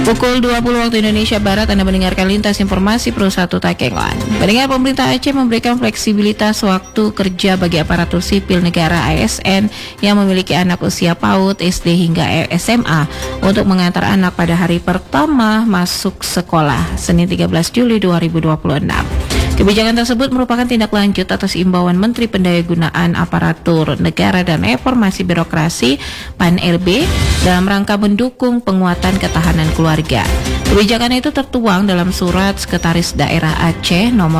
Pukul 20 waktu Indonesia Barat, Anda mendengarkan Lintas Informasi Pro 1 Takengon. Pendengar, pemerintah Aceh memberikan fleksibilitas waktu kerja bagi aparatur sipil negara ASN yang memiliki anak usia PAUD, SD hingga SMA untuk mengantar anak pada hari pertama masuk sekolah, Senin 13 Juli 2026. Kebijakan tersebut merupakan tindak lanjut atas imbauan Menteri Pendayagunaan Aparatur Negara dan Reformasi Birokrasi (PAN-RB) dalam rangka mendukung penguatan ketahanan keluarga. Kebijakan itu tertuang dalam Surat Sekretaris Daerah Aceh nomor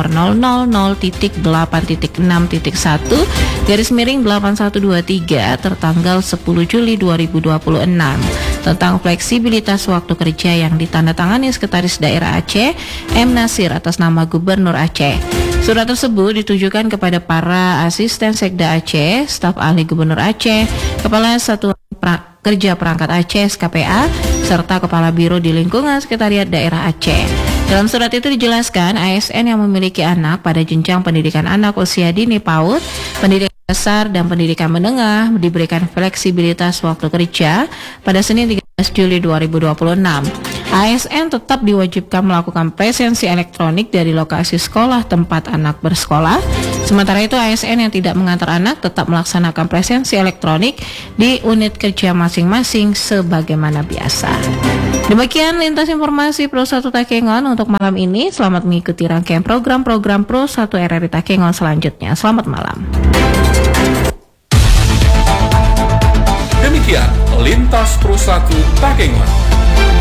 000.8.6.1/8123 tertanggal 10 Juli 2026 tentang fleksibilitas waktu kerja yang ditandatangani Sekretaris Daerah Aceh M. Nasir atas nama Gubernur Aceh. Surat tersebut ditujukan kepada para asisten Sekda Aceh, staf ahli Gubernur Aceh, Kepala Satuan Kerja Perangkat Aceh (KPA), serta Kepala Biro di lingkungan Sekretariat Daerah Aceh. Dalam surat itu dijelaskan, ASN yang memiliki anak pada jenjang pendidikan anak usia dini PAUD, pendidikan dasar dan pendidikan menengah diberikan fleksibilitas waktu kerja pada Senin 13 Juli 2026. ASN tetap diwajibkan melakukan presensi elektronik dari lokasi sekolah tempat anak bersekolah. Sementara itu, ASN yang tidak mengantar anak tetap melaksanakan presensi elektronik di unit kerja masing-masing sebagaimana biasa. Demikian Lintas Informasi Pro 1 Takengon untuk malam ini. Selamat mengikuti rangkaian program-program Pro 1 RRI Takengon selanjutnya. Selamat malam. Demikian Lintas Pro 1 Takengon.